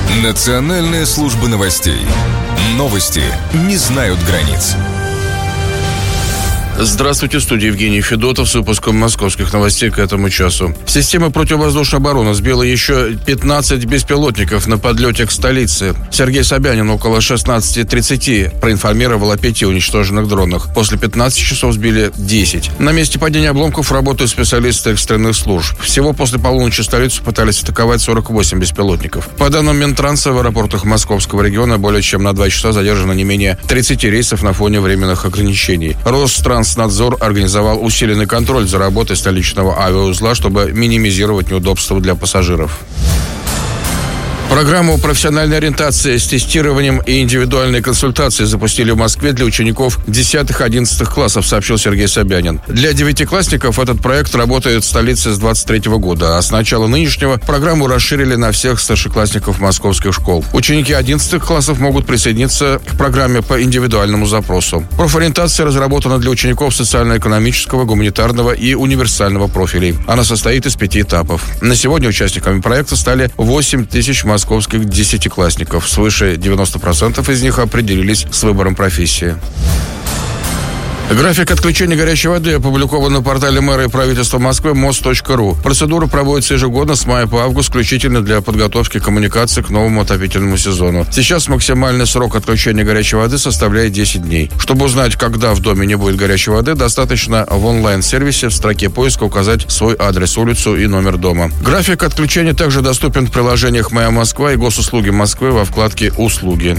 Национальная служба новостей. Новости не знают границ. Здравствуйте, в студии Евгений Федотов с выпуском московских новостей к этому часу. Система противовоздушной обороны сбила еще 15 беспилотников на подлете к столице. Сергей Собянин около 16:30 проинформировал о 5 уничтоженных дронах. После 15 часов сбили 10. На месте падения обломков работают специалисты экстренных служб. Всего после полуночи столицу пытались атаковать 48 беспилотников. По данным Минтранса, в аэропортах Московского региона более чем на 2 часа задержано не менее 30 рейсов на фоне временных ограничений. Ространснадзор организовал усиленный контроль за работой столичного авиаузла, чтобы минимизировать неудобства для пассажиров. Программу профессиональной ориентации с тестированием и индивидуальной консультацией запустили в Москве для учеников 10-11 классов, сообщил Сергей Собянин. Для девятиклассников этот проект работает в столице с 23 года, а с начала нынешнего программу расширили на всех старшеклассников московских школ. Ученики 11 классов могут присоединиться к программе по индивидуальному запросу. Профориентация разработана для учеников социально-экономического, гуманитарного и универсального профилей. Она состоит из 5 этапов. На сегодня участниками проекта стали 8 тысяч московских десятиклассников. Свыше 90% из них определились с выбором профессии. График отключения горячей воды опубликован на портале мэра и правительства Москвы most.ru. Процедура проводится ежегодно с мая по август, исключительно для подготовки коммуникаций к новому отопительному сезону. Сейчас максимальный срок отключения горячей воды составляет 10 дней. Чтобы узнать, когда в доме не будет горячей воды, достаточно в онлайн-сервисе в строке поиска указать свой адрес, улицу и номер дома. График отключения также доступен в приложениях «Моя Москва» и «Госуслуги Москвы» во вкладке «Услуги».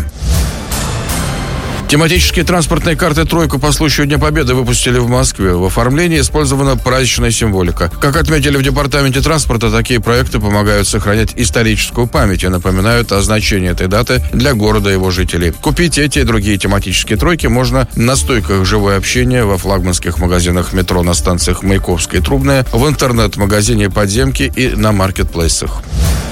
Тематические транспортные карты «Тройку» по случаю Дня Победы выпустили в Москве. В оформлении использована праздничная символика. Как отметили в департаменте транспорта, такие проекты помогают сохранять историческую память и напоминают о значении этой даты для города и его жителей. Купить эти и другие тематические «Тройки» можно на стойках «Живое общение», во флагманских магазинах метро на станциях Маяковская и Трубная, в интернет-магазине «Подземки» и на маркетплейсах.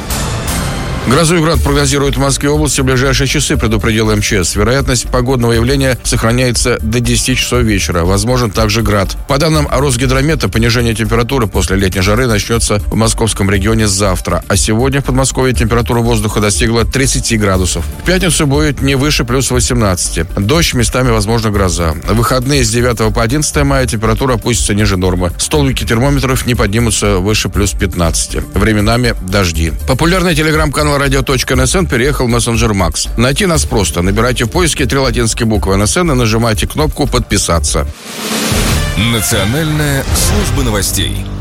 Грозу и град прогнозируют в Москве и области в ближайшие часы, предупредил МЧС. Вероятность погодного явления сохраняется до 10 часов вечера. Возможен также град. По данным Росгидромета, понижение температуры после летней жары начнется в московском регионе завтра. А сегодня в Подмосковье температура воздуха достигла 30 градусов. В пятницу будет не выше плюс 18. Дождь, местами возможна гроза. В выходные с 9 по 11 мая температура опустится ниже нормы. Столбики термометров не поднимутся выше плюс 15. Временами дожди. Популярный телеграм-канал radio.nsn переехал в мессенджер Макс. Найти нас просто. Набирайте в поиске 3 латинские буквы НСН и нажимайте кнопку «Подписаться». Национальная служба новостей.